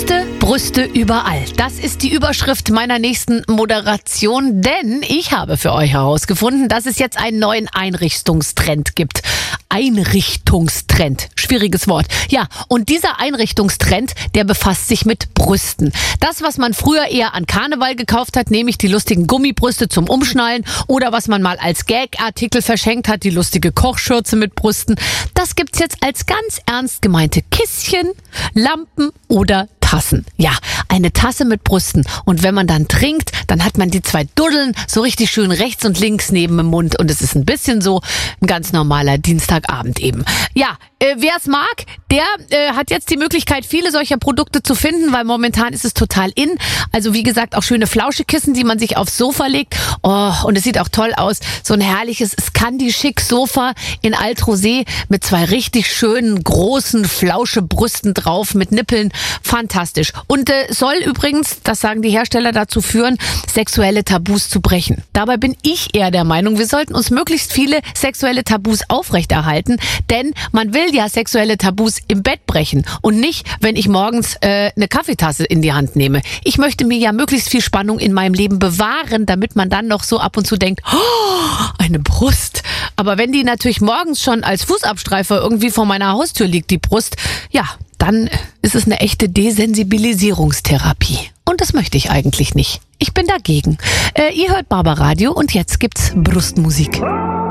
Brüste, Brüste überall. Das ist die Überschrift meiner nächsten Moderation, denn ich habe für euch herausgefunden, dass es jetzt einen neuen Einrichtungstrend gibt. Einrichtungstrend. Schwieriges Wort. Ja, und dieser Einrichtungstrend, der befasst sich mit Brüsten. Das, was man früher eher an Karneval gekauft hat, nämlich die lustigen Gummibrüste zum Umschnallen oder was man mal als Gag-Artikel verschenkt hat, die lustige Kochschürze mit Brüsten, das gibt's jetzt als ganz ernst gemeinte Kisschen, Lampen oder Tassen. Ja, eine Tasse mit Brüsten. Und wenn man dann trinkt, dann hat man die zwei Duddeln so richtig schön rechts und links neben dem Mund. Und es ist ein bisschen so ein ganz normaler Dienstagabend eben. Ja, wer es mag, der hat jetzt die Möglichkeit, viele solcher Produkte zu finden, weil momentan ist es total in. Also wie gesagt, auch schöne Flauschekissen, die man sich aufs Sofa legt. Oh, und es sieht auch toll aus. So ein herrliches Scandi-Schick-Sofa in Alt-Rosé mit zwei richtig schönen, großen Flauschebrüsten drauf mit Nippeln. Fantastisch. Und soll übrigens, das sagen die Hersteller, dazu führen, sexuelle Tabus zu brechen. Dabei bin ich eher der Meinung, wir sollten uns möglichst viele sexuelle Tabus aufrechterhalten, denn man will ja sexuelle Tabus im Bett brechen und nicht, wenn ich morgens eine Kaffeetasse in die Hand nehme. Ich möchte mir ja möglichst viel Spannung in meinem Leben bewahren, damit man dann noch so ab und zu denkt, oh, eine Brust. Aber wenn die natürlich morgens schon als Fußabstreifer irgendwie vor meiner Haustür liegt, die Brust, ja, dann ist es eine echte Desensibilisierungstherapie. Und das möchte ich eigentlich nicht. Ich bin dagegen. Ihr hört Barbaradio und jetzt gibt's Brustmusik.